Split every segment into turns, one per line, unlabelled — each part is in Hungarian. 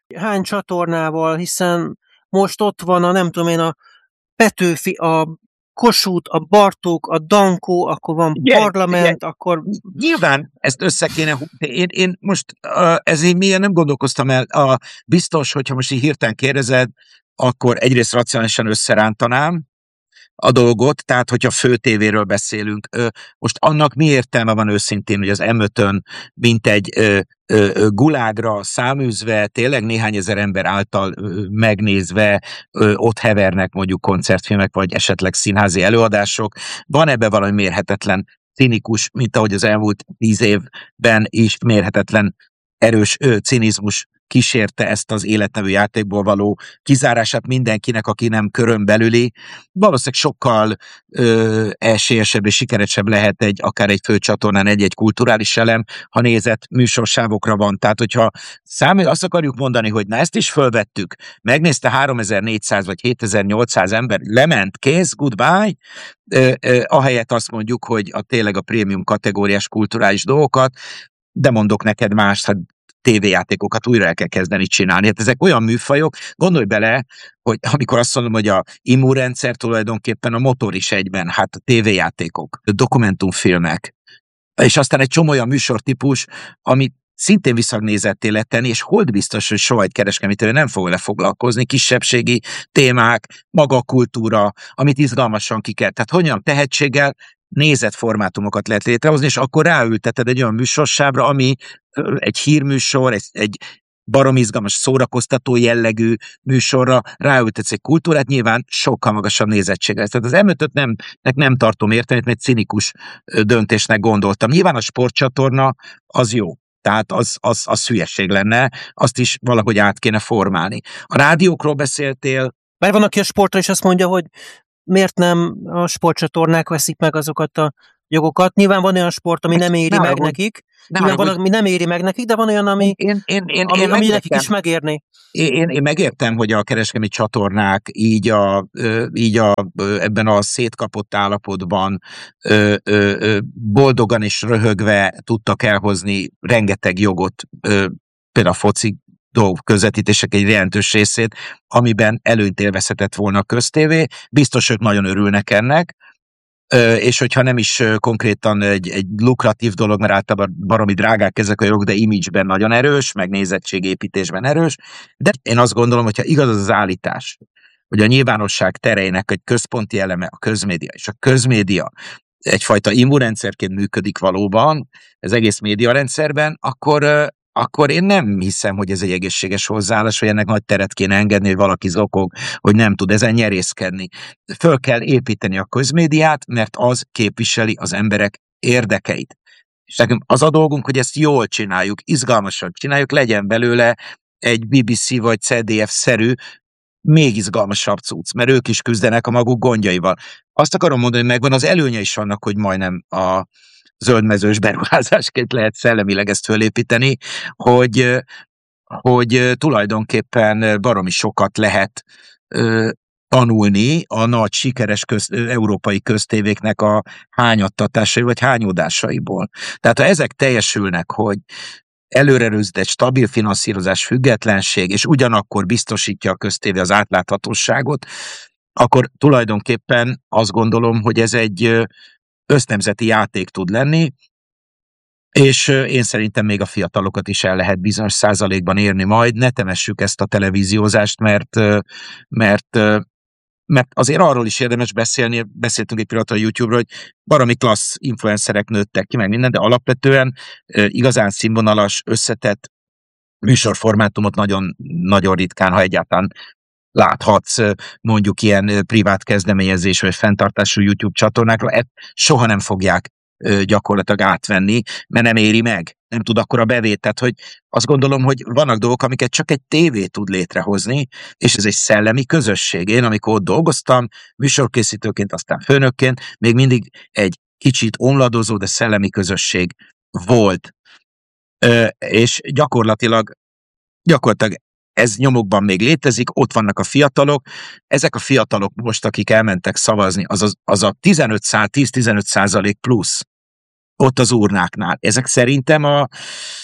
Hány csatornával, hiszen most ott van a, nem tudom én, a Petőfi, a Kossuth, a Bartók, a Dankó, akkor van Parlament, akkor...
Nyilván ezt össze kéne húzni. Én most ezért miért nem gondolkoztam el. Biztos, hogyha most így hirtelen kérdezed, akkor egyrészt racionálisan összerántanám a dolgot, tehát hogyha fő tévéről beszélünk, most annak mi értelme van őszintén, hogy az M5-ön mint egy gulágra száműzve, tényleg néhány ezer ember által megnézve ott hevernek mondjuk koncertfilmek, vagy esetleg színházi előadások. Van ebbe valami mérhetetlen cinikus, mint ahogy az elmúlt 10 évben is mérhetetlen erős cinizmus kísérte ezt az életnevű játékból való kizárását mindenkinek, aki nem körön belüli. Valószínűleg sokkal esélyesebb és sikeresebb lehet akár egy főcsatornán egy kulturális elem, ha nézett műsorsávokra van. Tehát, hogyha azt akarjuk mondani, hogy na ezt is fölvettük, megnézte 3400 vagy 7800 ember, lement, kész, goodbye, ahelyett azt mondjuk, hogy tényleg a prémium kategóriás kulturális dolgokat, de mondok neked más, hát tévéjátékokat újra el kell kezdeni csinálni. Hát ezek olyan műfajok, gondolj bele, hogy amikor azt mondom, hogy a immunrendszer tulajdonképpen a motor is egyben, hát a tévéjátékok, a dokumentumfilmek, és aztán egy csomó olyan műsortípus, amit szintén visszagnézetté lehet tenni, és hold biztos, hogy soha egy kereskedelmi tévé nem fog vele foglalkozni, kisebbségi témák, maga a kultúra, amit izgalmasan ki kell. Tehát hogyan tehetséggel nézett formátumokat lehet létrehozni, és akkor ráülteted egy olyan műsorsávra, ami egy hírműsor, egy barom izgalmas, szórakoztató jellegű műsorra, ráültetsz egy kultúrát, nyilván sokkal magasabb nézettséggel. Tehát az M5-öt nem tartom értelmét, mert cinikus döntésnek gondoltam. Nyilván a sportcsatorna az jó. Tehát az hülyeség lenne, azt is valahogy át kéne formálni. A rádiókról beszéltél.
Mert van, aki a sportra is azt mondja, hogy miért nem a sportcsatornák veszik meg azokat a jogokat. Nyilván van olyan sport, ami nem éri meg nekik. Nyilván van, ami nem éri meg nekik, de van olyan, ami nekik is megérni.
Én megértem, hogy a kereskedelmi csatornák így ebben a szétkapott állapotban boldogan és röhögve tudtak elhozni rengeteg jogot, például a foci dolgok, közvetítések egy jelentős részét, amiben előnyt élvezhetett volna a köztévé. Biztos, ők nagyon örülnek ennek, és hogyha nem is konkrétan egy lukratív dolog, mert általában baromi drágák ezek a jogok, de image-ben nagyon erős, meg nézettségépítésben erős, de én azt gondolom, hogyha igaz az állítás, hogy a nyilvánosság tereinek egy központi eleme a közmédia, és a közmédia egyfajta immunrendszerként működik valóban, az egész médiarendszerben, akkor én nem hiszem, hogy ez egy egészséges hozzáállás, hogy ennek nagy teret kéne engedni, hogy valaki zokog, hogy nem tud ezen nyerészkedni. Föl kell építeni a közmédiát, mert az képviseli az emberek érdekeit. És nekünk az a dolgunk, hogy ezt jól csináljuk, izgalmasan csináljuk, legyen belőle egy BBC vagy CDF-szerű, még izgalmasabb cucc, mert ők is küzdenek a maguk gondjaival. Azt akarom mondani, hogy megvan az előnye is annak, hogy majdnem a zöldmezős beruházásként lehet szellemileg ezt fölépíteni, hogy tulajdonképpen baromi sokat lehet tanulni a nagy sikeres európai köztévéknek a hányattatásai vagy hányódásaiból. Tehát ha ezek teljesülnek, hogy előre rögzített stabil finanszírozás, függetlenség, és ugyanakkor biztosítja a köztévé az átláthatóságot, akkor tulajdonképpen azt gondolom, hogy ez egy össznemzeti játék tud lenni, és én szerintem még a fiatalokat is el lehet bizonyos százalékban érni majd. Ne temessük ezt a televíziózást, mert azért arról is érdemes beszélni, beszéltünk egy pillanatra a YouTube-ról, hogy baromi klassz influencerek nőttek ki, meg minden, de alapvetően igazán színvonalas, összetett műsorformátumot nagyon, nagyon ritkán, ha egyáltalán láthatsz mondjuk ilyen privát kezdeményezés vagy fenntartású YouTube csatornákra, ezt soha nem fogják gyakorlatilag átvenni, mert nem éri meg, nem tud akkora bevételt, hogy azt gondolom, hogy vannak dolgok, amiket csak egy tévé tud létrehozni, és ez egy szellemi közösség. Én, amikor ott dolgoztam, műsorkészítőként, aztán főnökként, még mindig egy kicsit omladozó, de szellemi közösség volt. És gyakorlatilag ez nyomokban még létezik, ott vannak a fiatalok, ezek a fiatalok most, akik elmentek szavazni, az a 10-15% plusz ott az urnáknál. Ezek szerintem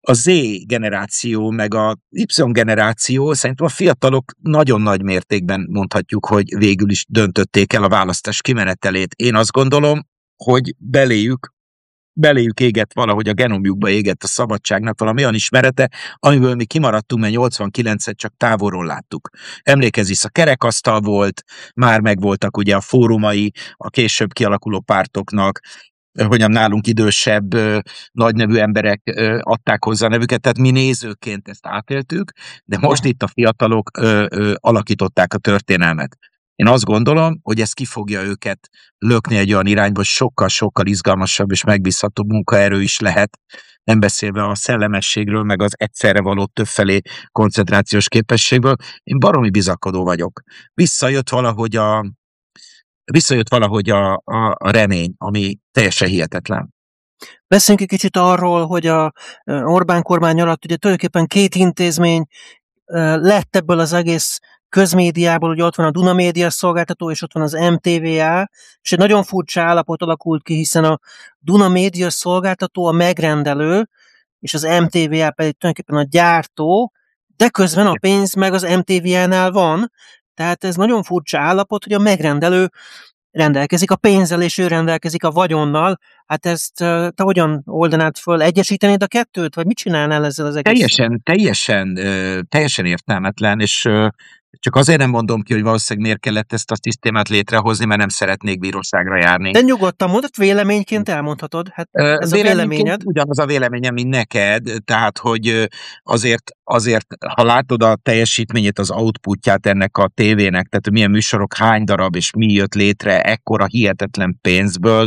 a Z generáció, meg a Y generáció, szerintem a fiatalok nagyon nagy mértékben mondhatjuk, hogy végül is döntötték el a választás kimenetelét. Én azt gondolom, hogy beléjük égett valahogy, a genomjukba égett a szabadságnak valami olyan ismerete, amiből mi kimaradtunk, mert 89-et csak távolról láttuk. Emlékezz, a kerekasztal volt, már megvoltak ugye a fórumai a később kialakuló pártoknak, hogyan nálunk idősebb, nagynevű emberek adták hozzá a nevüket, tehát mi nézőként ezt átéltük, de most itt a fiatalok alakították a történelmet. Én azt gondolom, hogy ez ki fogja őket lökni egy olyan irányba, hogy sokkal-sokkal izgalmasabb és megbízhatóbb munkaerő is lehet, nem beszélve a szellemességről, meg az egyszerre való többfelé koncentrációs képességből. Én baromi bizakodó vagyok. Visszajött valahogy a remény, ami teljesen hihetetlen.
Beszéljünk egy kicsit arról, hogy a Orbán kormány alatt ugye tulajdonképpen két intézmény lett ebből az egész közmédiából, ugye ott van a Duna Média szolgáltató, és ott van az MTVA, és egy nagyon furcsa állapot alakult ki, hiszen a Duna Média szolgáltató a megrendelő, és az MTVA pedig tulajdonképpen a gyártó, de közben a pénz meg az MTVA-nál van, tehát ez nagyon furcsa állapot, hogy a megrendelő rendelkezik a pénzzel, és ő rendelkezik a vagyonnal. Hát ezt te hogyan oldanád föl? Egyesítenéd a kettőt? Vagy mit csinálnál ezzel az egész?
Teljesen értelmetlen, és csak azért nem mondom ki, hogy valószínűleg miért kellett ezt a szisztémát létrehozni, mert nem szeretnék bíróságra járni.
De nyugodtan mondod, véleményként elmondhatod. Hát ez a véleményed.
Ugyanaz a véleményem, mint neked, tehát, hogy azért, ha látod a teljesítményét, az outputját ennek a tévének, tehát milyen műsorok, hány darab, és mi jött létre ekkora hihetetlen pénzből,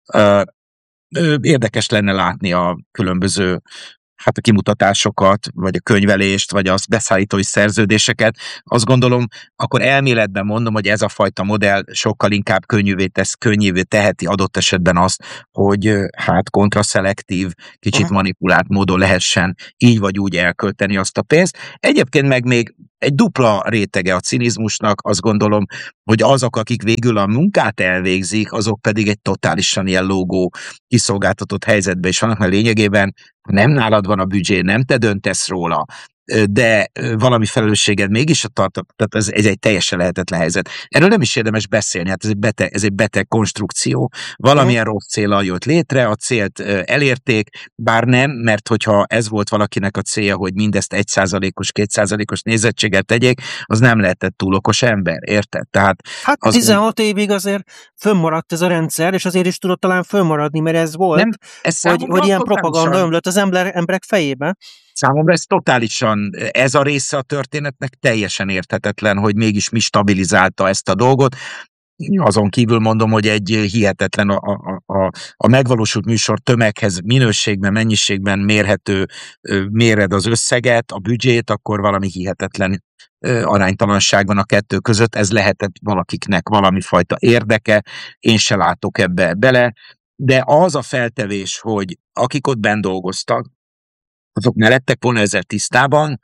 érdekes lenne látni a különböző a kimutatásokat, vagy a könyvelést, vagy a beszállítói szerződéseket, azt gondolom, akkor elméletben mondom, hogy ez a fajta modell sokkal inkább könnyűvé teheti adott esetben azt, hogy kontraszelektív, kicsit manipulált módon lehessen így vagy úgy elkölteni azt a pénzt. Egyébként meg még egy dupla rétege a cinizmusnak, azt gondolom, hogy azok, akik végül a munkát elvégzik, azok pedig egy totálisan ilyen lógó, kiszolgáltatott helyzetben is vannak, mert lényegében nem nálad van a büdzsé, nem te döntesz róla, de valami felelősséged mégis tartott, tehát ez egy teljesen lehetetlen helyzet. Erről nem is érdemes beszélni, hát ez egy beteg konstrukció. Valamilyen rossz céllal jött létre, a célt elérték, bár nem, mert hogyha ez volt valakinek a célja, hogy mindezt 1%-os, 2%-os nézettséget tegyék, az nem lehetett túl okos ember, érted? Tehát
hát 16 évig azért fönnmaradt ez a rendszer, és azért is tudott talán fönnmaradni, mert ez volt, nem, hogy ilyen propaganda ömlött az emberek fejébe.
Számomra ez a része a történetnek teljesen érthetetlen, hogy mégis mi stabilizálta ezt a dolgot. Azon kívül mondom, hogy egy hihetetlen a megvalósult műsor tömeghez minőségben, mennyiségben mérhető, méred az összeget, a büdzsét, akkor valami hihetetlen aránytalanság van a kettő között. Ez lehetett valakiknek valami fajta érdeke, én se látok ebbe bele, de az a feltevés, hogy akik ott benn dolgoztak, azok ne lettek volna ezzel tisztában,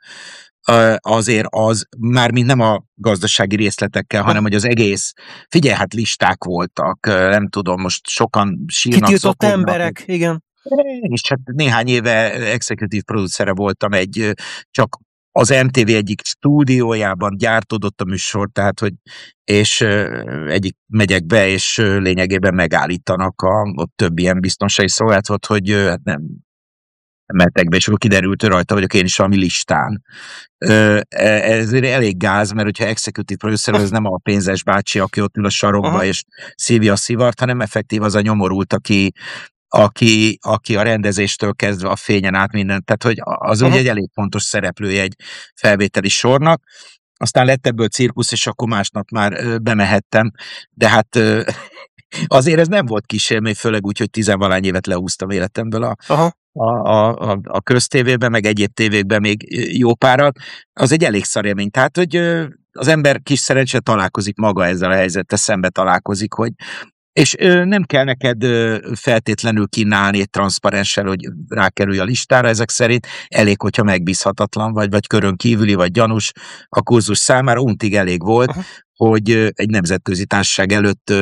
azért az mármint nem a gazdasági részletekkel, hanem hogy az egész, figyelj, hát listák voltak, nem tudom, most sokan sírnak.
Kitiltott emberek, igen.
Én is csak néhány éve executive producere voltam csak az MTV egyik stúdiójában gyártódott a műsor, tehát, hogy és egyik megyek be, és lényegében megállítanak ott több ilyen biztonsági szolgálatot, hogy hát nem mehettek be, és akkor kiderült rajta, vagyok én is valami listán. Ez elég gáz, mert hogyha executive producer, ez nem a pénzes bácsi, aki ott ül a sarokba, és szívja a szivart, hanem effektív az a nyomorult, aki a rendezéstől kezdve a fényen át mindent. Tehát, hogy az ugye egy elég fontos szereplője egy felvételi sornak. Aztán lett ebből cirkusz, és akkor másnap már bemehettem, de hát azért ez nem volt kísérmény, főleg úgy, hogy 10-valány évet lehúztam életemből a köztévében, meg egyéb tévékben még jó párat. Az egy elég szar élmény. Tehát, hogy az ember kis szerencsé találkozik maga ezzel a helyzettel, szembe találkozik, hogy és nem kell neked feltétlenül kínálni egy transzparenssel, hogy rákerülj a listára, ezek szerint elég, hogyha megbízhatatlan vagy körön kívüli, vagy gyanús a kurzus számára, untig elég volt, hogy egy nemzetközi társaság előtt,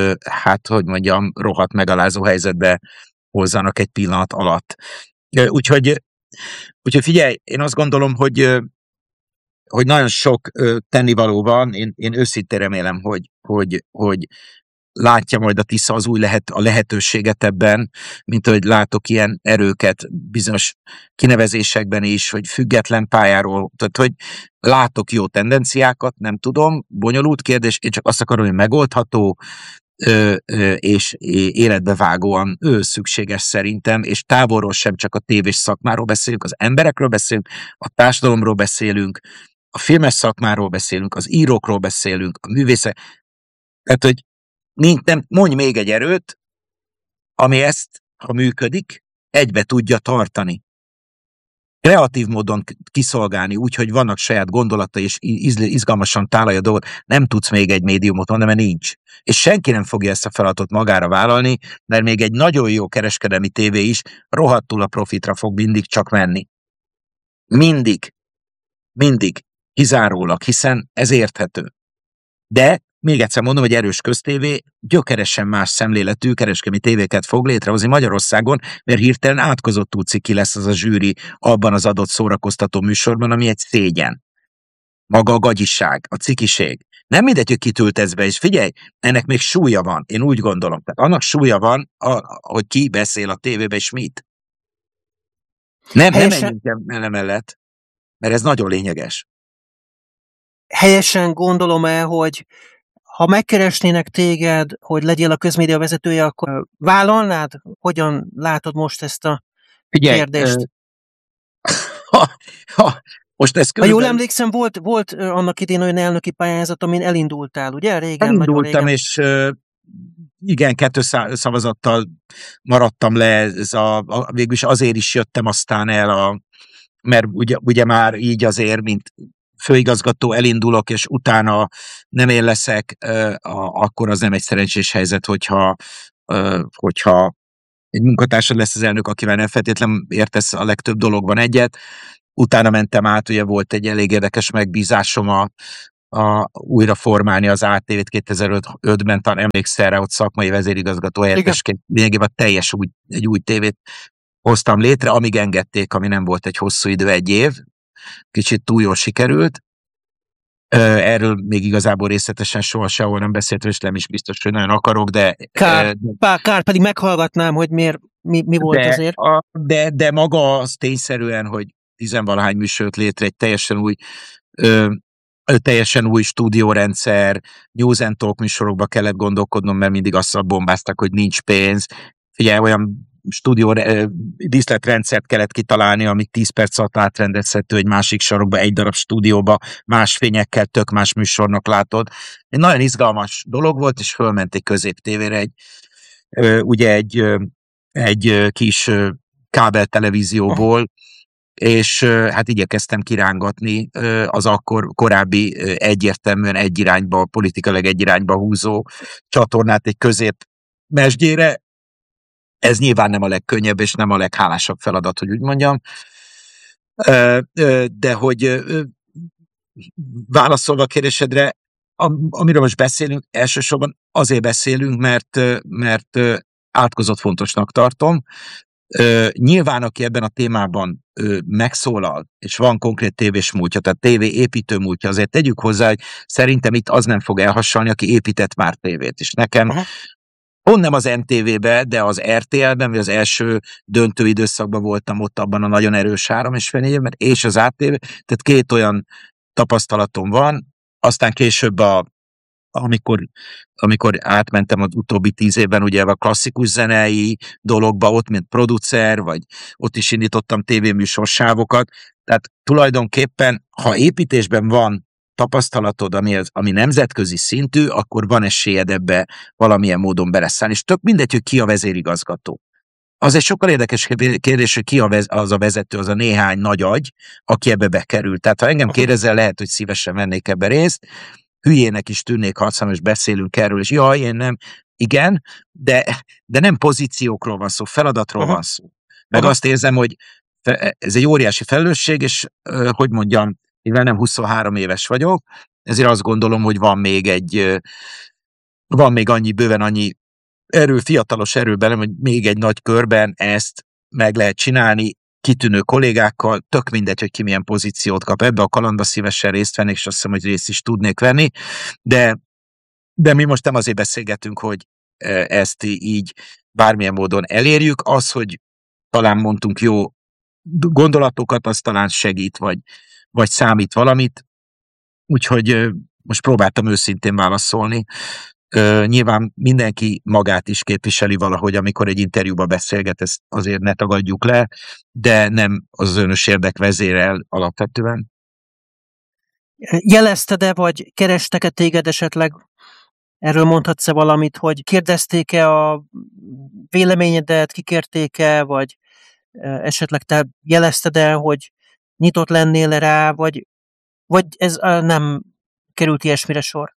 rohadt megalázó helyzetbe hozzanak egy pillanat alatt. Úgyhogy Úgyhogy figyelj, én azt gondolom, hogy nagyon sok tennivaló van, én őszintén remélem, hogy látja majd a Tisza a lehetőséget ebben, mint ahogy látok ilyen erőket bizonyos kinevezésekben is, hogy független pályáról, tehát hogy látok jó tendenciákat, nem tudom, bonyolult kérdés, én csak azt akarom, hogy megoldható, és életbevágóan szükséges szerintem, és távolról sem csak a tévés szakmáról beszélünk, az emberekről beszélünk, a társadalomról beszélünk, a filmes szakmáról beszélünk, az írókról beszélünk, a művészek, tehát, hogy mondj még egy erőt, ami ezt, ha működik, egybe tudja tartani. Kreatív módon kiszolgálni, úgyhogy vannak saját gondolatai, és izgalmasan tálalja a dolgot, nem tudsz még egy médiumot mondani, mert nincs. És senki nem fogja ezt a feladatot magára vállalni, mert még egy nagyon jó kereskedelmi tévé is rohadtul a profitra fog mindig csak menni. Mindig. Kizárólag, hiszen ez érthető. De még egyszer mondom, hogy erős köztévé gyökeresen más szemléletű kereskedelmi tévéket fog létrehozni Magyarországon, mert hirtelen átkozott ciki lesz az a zsűri abban az adott szórakoztató műsorban, ami egy szégyen. Maga a gagyiság, a cikiség. Nem mindegy, hogy kitültetsz be, és figyelj, ennek még súlya van, én úgy gondolom. Tehát annak súlya van, hogy ki beszél a tévébe, és mit. Nem menjünk el mellett, mert ez nagyon lényeges.
Helyesen gondolom el, hogy ha megkeresnének téged, hogy legyél a közmédia vezetője, akkor vállalnád? Hogyan látod most ezt a kérdést?
Most ez
ha jól emlékszem, volt annak idén olyan elnöki pályázat, amin elindultál, ugye? Régen,
elindultam, és igen, 2 szavazattal maradtam le, végülis azért is jöttem aztán el, mert ugye már így azért, mint főigazgató elindulok, és utána nem én leszek, akkor az nem egy szerencsés helyzet, hogyha egy munkatársad lesz az elnök, akivel nem feltétlenül értesz a legtöbb dologban egyet. Utána mentem át, ugye volt egy elég érdekes megbízásom újra formálni az ATV-t 2005-ben, talán emlékszel rá, ott szakmai vezérigazgató helyettesként lényegében egy új tévét hoztam létre, amíg engedték, ami nem volt egy hosszú idő, 1 év. Kicsit túl jól sikerült. Erről még igazából részletesen soha sehol nem beszéltem, és nem is biztos, hogy nagyon akarok, de...
Kár, pedig meghallgatnám, hogy mi volt azért.
De maga az tényszerűen, hogy 10-valahány műsort létre, egy teljesen új stúdiórendszer, News and Talk műsorokba kellett gondolkodnom, mert mindig azt bombáztak, hogy nincs pénz. Figyelj, olyan stúdió díszletrendszert kellett kitalálni, ami 10 perc alatt átrendezhető egy másik sarokba, egy darab stúdióba, más fényekkel, tök más műsornak látod. Egy nagyon izgalmas dolog volt, és fölment egy középtévére egy kis kábeltelevízióból, és hát igyekeztem kirángatni az akkor korábbi egyértelműen politikailag egy irányba húzó csatornát egy középmesdjére. Ez nyilván nem a legkönnyebb, és nem a leghálásabb feladat, hogy úgy mondjam. De hogy válaszolva a kérdésedre, amiről most beszélünk, elsősorban azért beszélünk, mert átkozott fontosnak tartom. Nyilván, aki ebben a témában megszólal, és van konkrét tévés múltja, tehát tévé építő múltja, azért tegyük hozzá, hogy szerintem itt az nem fog elhassalni, aki épített már tévét. És nekem pont nem az MTV-be, de az RTL-ben, vagy az első döntő időszakban voltam ott abban a nagyon erős 3,5 évben, és az ATV, tehát 2 olyan tapasztalatom van, aztán később amikor átmentem az utóbbi 10 évben ugye a klasszikus zenei dologba, ott mint producer, vagy ott is indítottam tévéműsorsávokat, tehát tulajdonképpen, ha építésben van tapasztalatod, ami nemzetközi szintű, akkor van esélyed ebbe valamilyen módon beleszállni, és tök mindegy, hogy ki a vezérigazgató. Az egy sokkal érdekes kérdés, hogy ki az a vezető, az a néhány nagy agy, aki ebbe bekerül. Tehát ha engem kérdezel, lehet, hogy szívesen vennék ebbe részt, hülyének is tűnnék, ha és beszélünk erről, és jaj, én nem. Igen, de nem pozíciókról van szó, feladatról van szó. Meg azt érzem, hogy ez egy óriási felelősség, és hogy mondjam, mivel nem 23 éves vagyok, ezért azt gondolom, hogy van még bőven annyi fiatalos erő belem, hogy még egy nagy körben ezt meg lehet csinálni. kitűnő kollégákkal, tök mindegy, hogy ki milyen pozíciót kap, ebbe a kalandba szívesen részt vennék, és azt hiszem, hogy részt is tudnék venni, de mi most nem azért beszélgetünk, hogy ezt így bármilyen módon elérjük, az, hogy talán mondtunk jó gondolatokat, az talán segít, vagy számít valamit, úgyhogy most próbáltam őszintén válaszolni. Nyilván mindenki magát is képviseli valahogy, amikor egy interjúba beszélget, ezt azért ne tagadjuk le, de nem az önös érdek vezérel alapvetően.
Jelezted-e, vagy kerestek-e téged esetleg? Erről mondhatsz-e valamit, hogy kérdezték-e a véleményedet, kikérték-e, vagy esetleg te jelezted-e, hogy nyitott lennél rá, vagy ez nem került ilyesmire sor?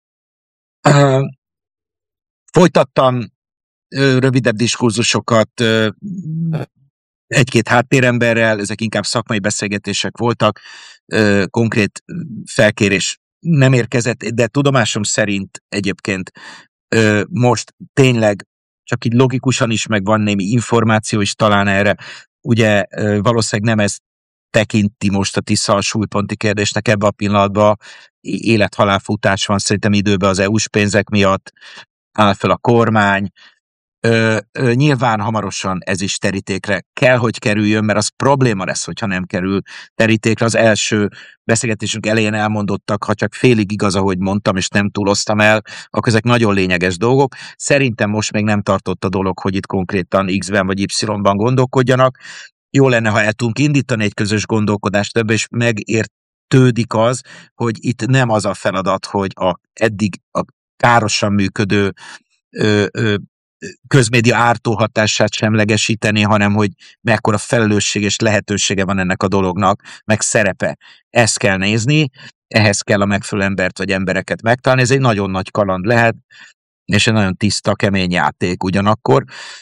Folytattam rövidebb diskurzusokat egy-két háttéremberrel, ezek inkább szakmai beszélgetések voltak, konkrét felkérés nem érkezett, de tudomásom szerint egyébként most tényleg csak így logikusan is, meg van némi információ is talán erre, ugye valószínűleg nem ez tekinti most a Tisza a súlyponti kérdésnek ebben a pillanatban, élet-halálfutás van szerintem időben az EU-s pénzek miatt, áll fel a kormány, nyilván hamarosan ez is terítékre kell, hogy kerüljön, mert az probléma lesz, hogyha nem kerül terítékre. Az első beszélgetésünk elején elmondottak, ha csak félig igaz, ahogy mondtam, és nem túloztam el, akkor ezek nagyon lényeges dolgok. Szerintem most még nem tartott a dolog, hogy itt konkrétan X-ben vagy Y-ban gondolkodjanak. Jó lenne, ha el tudunk indítani egy közös gondolkodást több, és megértődik az, hogy itt nem az a feladat, hogy eddig a károsan működő közmédia ártó hatását semlegesíteni, hanem hogy mekkora felelősség és lehetősége van ennek a dolognak, meg szerepe. Ezt kell nézni, ehhez kell a megfelelő embert vagy embereket megtalálni. Ez egy nagyon nagy kaland lehet, és egy nagyon tiszta, kemény játék ugyanakkor.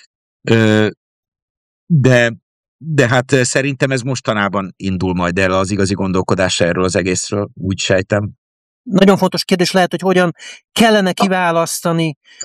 De hát szerintem ez mostanában indul majd el az igazi gondolkodás erről az egészről, úgy sejtem.
Nagyon fontos kérdés lehet, hogy hogyan kellene kiválasztani